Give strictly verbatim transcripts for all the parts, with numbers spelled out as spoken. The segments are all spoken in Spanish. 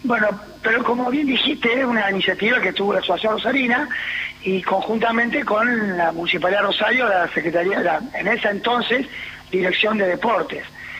Bueno, pero como bien dijiste, es una iniciativa que tuvo la Asociación Rosarina y conjuntamente con la Municipalidad de Rosario, la Secretaría, la, en ese entonces, Dirección de Deportes.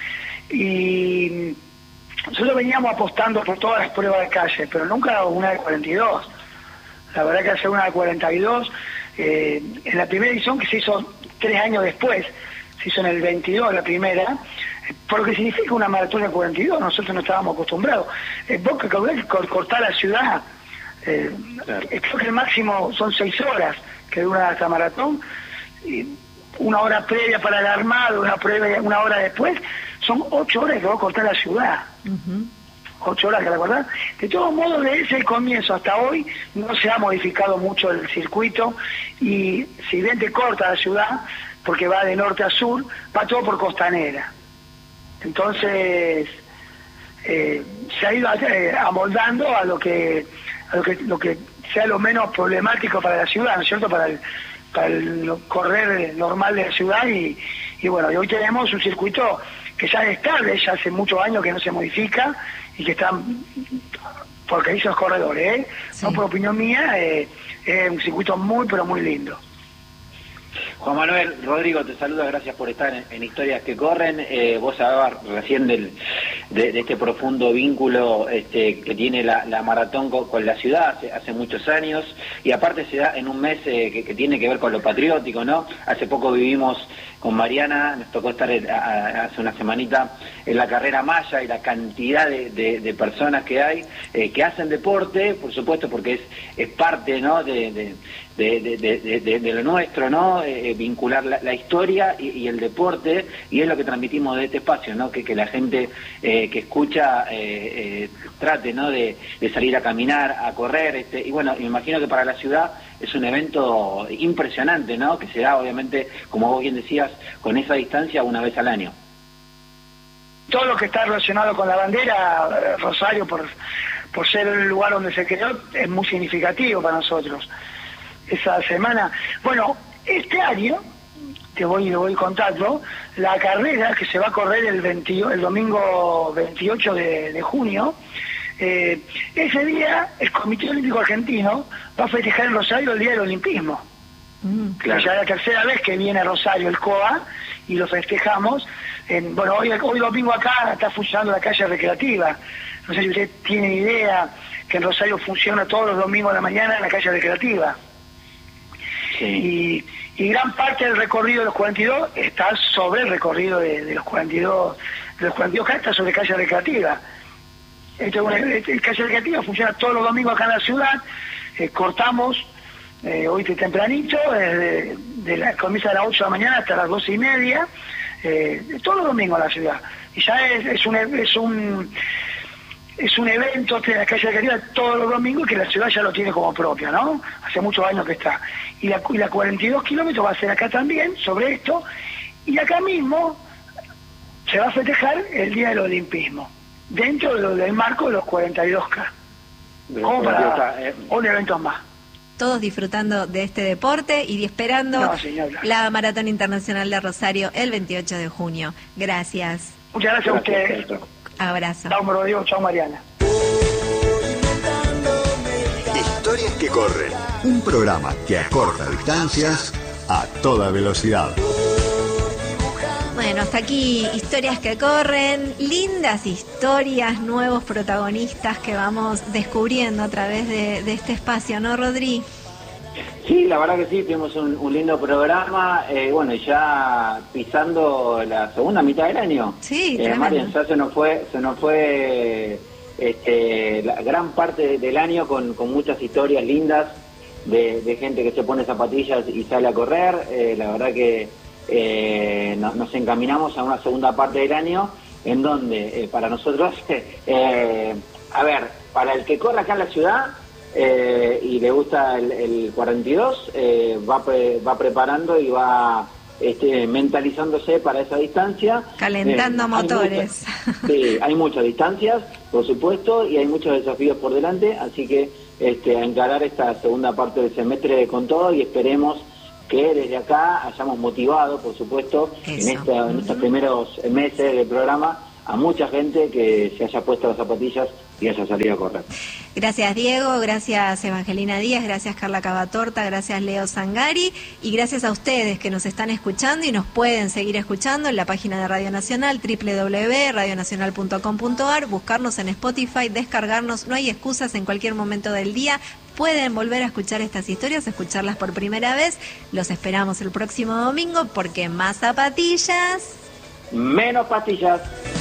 Y nosotros veníamos apostando por todas las pruebas de calle, pero nunca una de cuarenta y dos. La verdad que hacer una de cuarenta y dos, eh, en la primera edición que se hizo tres años después, se hizo en el veintidós la primera, por lo que significa una maratón de cuarenta y dos, nosotros no estábamos acostumbrados. Eh, vos que calculás que cortar la ciudad, eh, claro. Creo que el máximo son seis horas que dura esta maratón, y una hora previa para el armado, una, previa, una hora después, son ocho horas que va a cortar la ciudad. Uh-huh. Ocho horas que la cortar. De todos modos, desde ese comienzo hasta hoy no se ha modificado mucho el circuito, y si bien te corta la ciudad, porque va de norte a sur, va todo por Costanera. Entonces eh, se ha ido eh, amoldando a lo que a lo que lo que sea lo menos problemático para la ciudad, ¿no es cierto? Para el, para el correr normal de la ciudad, y, y bueno, y hoy tenemos un circuito que ya es estable, ya hace muchos años que no se modifica y que está, porque dicen los corredores, ¿eh? Sí. No por opinión mía, eh, es un circuito muy pero muy lindo. Juan Manuel, Rodrigo, te saluda, gracias por estar en, en Historias que Corren. Eh, vos hablabas recién del, de, de este profundo vínculo este, que tiene la, la maratón con, con la ciudad hace, hace muchos años, y aparte se da en un mes eh, que, que tiene que ver con lo patriótico, ¿no? Hace poco vivimos con Mariana, nos tocó estar a, a, hace una semanita en la carrera Maya, y la cantidad de, de, de personas que hay eh, que hacen deporte, por supuesto, porque es, es parte, ¿no? de, de De, de, de, de, de lo nuestro, ¿no? Eh, vincular la, la historia y, y el deporte, y es lo que transmitimos de este espacio, ¿no? Que, que la gente eh, que escucha eh, eh, trate, ¿no? De, de salir a caminar, a correr, este, y bueno, me imagino que para la ciudad es un evento impresionante, ¿no? Que se da, obviamente, como vos bien decías, con esa distancia una vez al año. Todo lo que está relacionado con la bandera, Rosario, por, por ser el lugar donde se creó, es muy significativo para nosotros. Esa semana, bueno, este año, te voy, te voy contando, la carrera que se va a correr el, veinte, el domingo veintiocho de, de junio, eh, ese día el Comité Olímpico Argentino va a festejar en Rosario el Día del Olimpismo. Mm, claro. Ya es la tercera vez que viene a Rosario el C O A y lo festejamos. En, bueno, hoy, hoy domingo acá está funcionando la calle recreativa. No sé si usted tiene idea que en Rosario funciona todos los domingos de la mañana en la calle recreativa. Sí. Y, y gran parte del recorrido de los cuarenta y dos está sobre el recorrido de, de los cuarenta y dos, de los cuarenta y dos, está sobre calle recreativa. Entonces, una, calle recreativa funciona todos los domingos acá en la ciudad. Eh, cortamos eh, hoy de tempranito, desde de la, comienza a las ocho de la mañana hasta las doce y media, eh, todos los domingos en la ciudad. Y ya es, es un es un es un evento de la calle recreativa todos los domingos, que la ciudad ya lo tiene como propio, ¿no? Hace muchos años que está. Y la, y la cuarenta y dos kilómetros va a ser acá también, sobre esto, y acá mismo se va a festejar el Día del Olimpismo, dentro de lo, del marco de los cuarenta y dos K. Como para un evento más. Todos disfrutando de este deporte y esperando no, la Maratón Internacional de Rosario el veintiocho de junio. Gracias. Muchas gracias, gracias a ustedes. Abrazo. Chao, Rodrigo. Chao, Mariana. Historias que corren. Un programa que acorta distancias a toda velocidad. Bueno, hasta aquí Historias que corren. Lindas historias, nuevos protagonistas que vamos descubriendo a través de, de este espacio, ¿no, Rodri? Sí, la verdad que sí, tenemos un, un lindo programa, eh, bueno, ya pisando la segunda mitad del año. Sí, eh, Marian, ya se nos fue, se nos fue este, la gran parte del año con, con muchas historias lindas de, de gente que se pone zapatillas y sale a correr. Eh, la verdad que eh, no, nos encaminamos a una segunda parte del año en donde eh, para nosotros, eh, a ver, para el que corre acá en la ciudad, Eh, y le gusta el, el cuarenta y dos, eh, va, pre, va preparando y va este, mentalizándose para esa distancia. Calentando eh, motores. Muchas, sí, hay muchas distancias, por supuesto, y hay muchos desafíos por delante, así que este, a encarar esta segunda parte del semestre con todo, y esperemos que desde acá hayamos motivado, por supuesto, en, esta, en estos primeros meses del programa, a mucha gente que se haya puesto las zapatillas y haya salido a correr. Gracias Diego, gracias Evangelina Díaz, gracias Carla Cavatorta, gracias Leo Zangari y gracias a ustedes que nos están escuchando y nos pueden seguir escuchando en la página de Radio Nacional, doble u doble u doble u punto radio nacional punto com punto a r, buscarnos en Spotify, descargarnos, no hay excusas, en cualquier momento del día pueden volver a escuchar estas historias, escucharlas por primera vez. Los esperamos el próximo domingo porque más zapatillas, menos pastillas.